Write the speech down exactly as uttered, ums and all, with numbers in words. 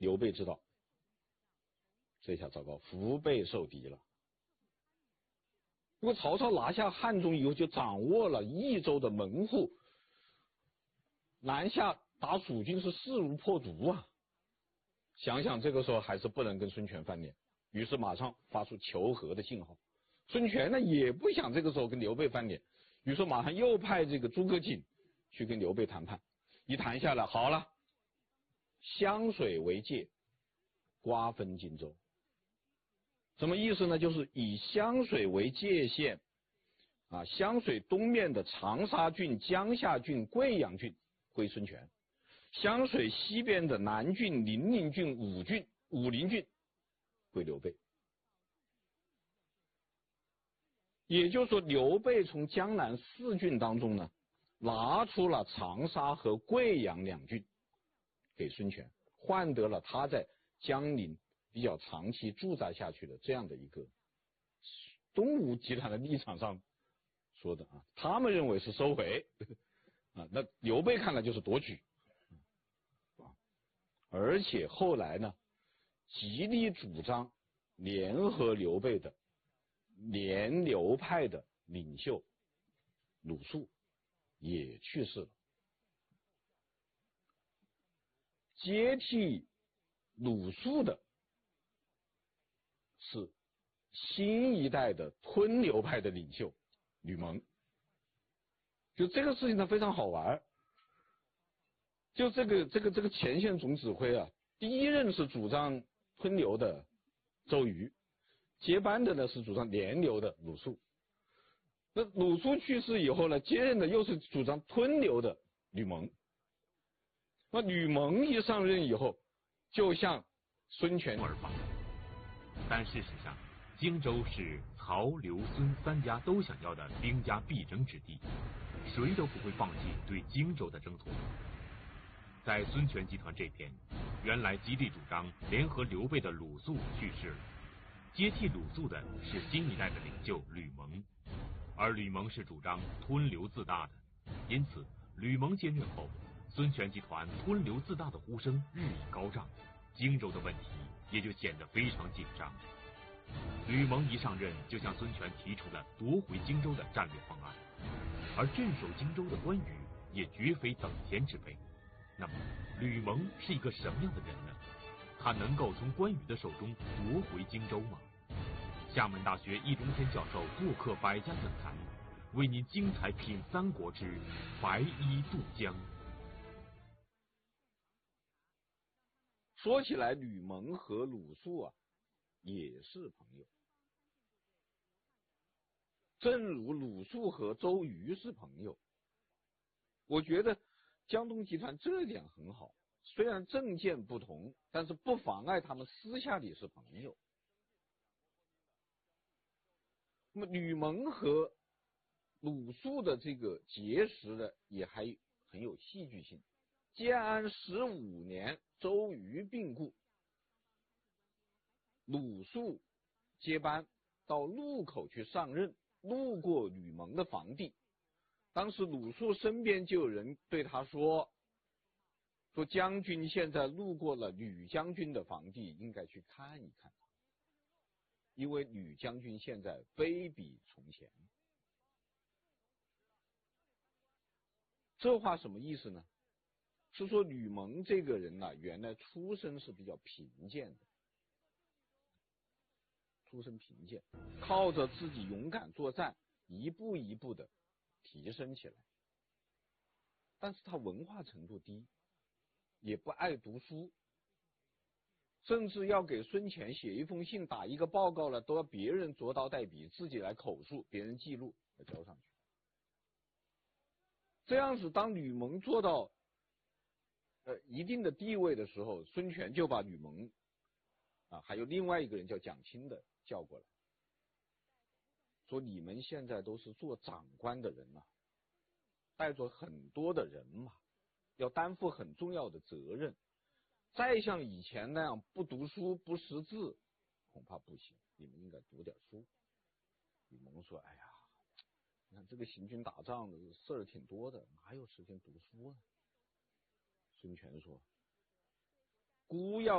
刘备知道，这下糟糕，腹背受敌了。因为曹操拿下汉中以后，就掌握了益州的门户，南下打蜀军是势如破竹啊！想想这个时候还是不能跟孙权翻脸，于是马上发出求和的信号。孙权呢也不想这个时候跟刘备翻脸，于是马上又派这个诸葛瑾去跟刘备谈判。一谈下来，好了，湘水为界，瓜分荆州。什么意思呢？就是以湘水为界限啊，湘水东面的长沙郡、江夏郡、贵阳郡归孙权，湘水西边的南郡、零陵郡、武郡、武陵郡归刘备。也就是说，刘备从江南四郡当中呢，拿出了长沙和贵阳两郡给孙权，换得了他在江陵比较长期驻扎下去的这样的一个东吴集团的立场上说的啊，他们认为是收回啊，那刘备看来就是夺取啊，而且后来呢，极力主张联合刘备的联刘派的领袖鲁肃也去世了，接替鲁肃的是新一代的吞刘派的领袖吕蒙。就这个事情呢非常好玩，就这个这个这个前线总指挥啊，第一任是主张吞刘的周瑜，接班的呢是主张联刘的鲁肃。那鲁肃去世以后呢，接任的又是主张吞刘的吕蒙。那吕蒙一上任以后，就向孙权而发。但事实上，荆州是曹、刘、孙三家都想要的兵家必争之地，谁都不会放弃对荆州的争夺。在孙权集团这边，原来极力主张联合刘备的鲁肃去世了，接替鲁肃的是新一代的领袖吕蒙，而吕蒙是主张吞刘自大的，因此吕蒙接任后，孙权集团吞刘自大的呼声日益高涨，荆州的问题也就显得非常紧张。吕蒙一上任就向孙权提出了夺回荆州的战略方案，而镇守荆州的关羽也绝非等闲之辈。那么吕蒙是一个什么样的人呢？他能够从关羽的手中夺回荆州吗？厦门大学易中天教授做客百家讲坛，为您精彩品三国之白衣渡江。 说起来，吕蒙和鲁肃啊也是朋友，正如鲁肃和周瑜是朋友。我觉得江东集团这点很好，虽然政见不同，但是不妨碍他们私下里是朋友。那么吕蒙和鲁肃的这个结识呢，也还很有戏剧性。建安十五年，周瑜病故，鲁肃接班到路口去上任，路过吕蒙的房地，当时鲁肃身边就有人对他说说将军现在路过了吕将军的房地，应该去看一看他，因为吕将军现在非比从前。这话什么意思呢？是说吕蒙这个人呢、啊，原来出身是比较贫贱的，出身贫贱，靠着自己勇敢作战，一步一步的提升起来。但是他文化程度低，也不爱读书，甚至要给孙权写一封信、打一个报告了，都要别人着刀带笔，自己来口述，别人记录再交上去。这样子，当吕蒙做到呃一定的地位的时候，孙权就把吕蒙啊，还有另外一个人叫蒋钦的叫过来，说你们现在都是做长官的人啊，带着很多的人马，要担负很重要的责任，再像以前那样不读书不识字，恐怕不行，你们应该读点书。吕蒙说：“哎呀，你看这个行军打仗的事儿挺多的，哪有时间读书呢？”孙权说：“孤要